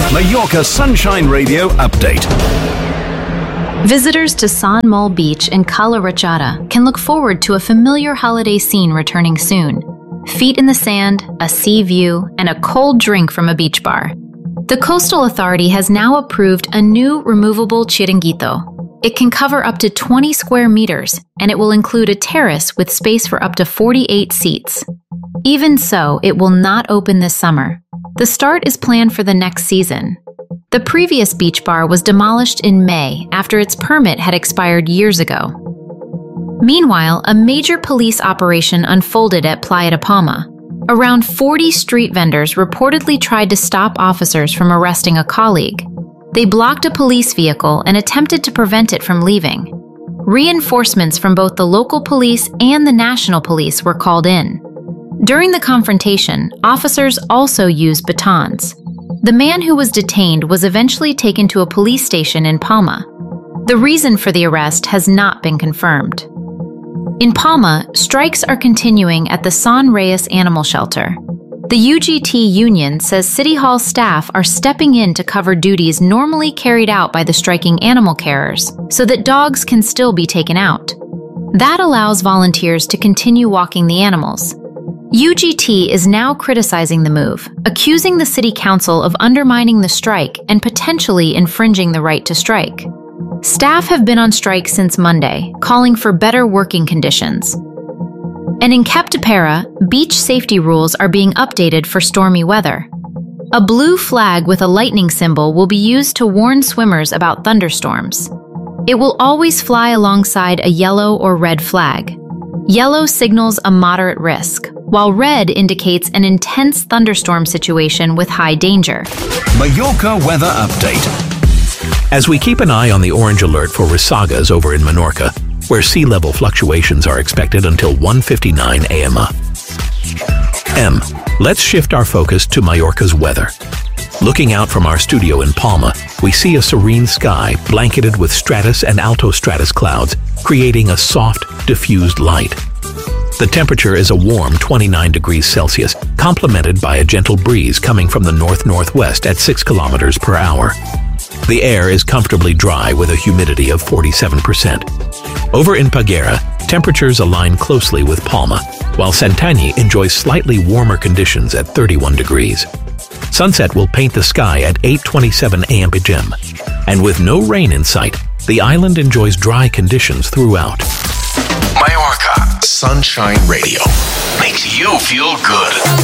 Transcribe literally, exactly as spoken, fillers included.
Mallorca Sunshine Radio update. Visitors to San Mol Beach in Cala Rachada can look forward to a familiar holiday scene returning soon. Feet in the sand, a sea view, and a cold drink from a beach bar. The Coastal Authority has now approved a new removable chiringuito. It can cover up to twenty square meters, and it will include a terrace with space for up to forty-eight seats. Even so, it will not open this summer. The start is planned for the next season. The previous beach bar was demolished in May after its permit had expired years ago. Meanwhile, a major police operation unfolded at Playa de Palma. Around forty street vendors reportedly tried to stop officers from arresting a colleague. They blocked a police vehicle and attempted to prevent it from leaving. Reinforcements from both the local police and the national police were called in. During the confrontation, officers also used batons. The man who was detained was eventually taken to a police station in Palma. The reason for the arrest has not been confirmed. In Palma, strikes are continuing at the San Reyes Animal Shelter. The U G T union says City Hall staff are stepping in to cover duties normally carried out by the striking animal carers so that dogs can still be taken out. That allows volunteers to continue walking the animals. U G T is now criticizing the move, accusing the City Council of undermining the strike and potentially infringing the right to strike. Staff have been on strike since Monday, calling for better working conditions. And in Cap de Pera, beach safety rules are being updated for stormy weather. A blue flag with a lightning symbol will be used to warn swimmers about thunderstorms. It will always fly alongside a yellow or red flag. Yellow signals a moderate risk, while red indicates an intense thunderstorm situation with high danger. Mallorca weather update. As we keep an eye on the orange alert for resagas over in Menorca, where sea level fluctuations are expected until one fifty-nine a m M, let's shift our focus to Mallorca's weather. Looking out from our studio in Palma, we see a serene sky blanketed with stratus and altostratus clouds, creating a soft, diffused light. The temperature is a warm twenty-nine degrees Celsius, complemented by a gentle breeze coming from the north-northwest at six kilometers per hour. The air is comfortably dry with a humidity of forty-seven percent. Over in Peguera, temperatures align closely with Palma, while Santanyí enjoys slightly warmer conditions at thirty-one degrees. Sunset will paint the sky at eight twenty-seven a m P M, and with no rain in sight, the island enjoys dry conditions throughout. Mallorca Sunshine Radio makes you feel good.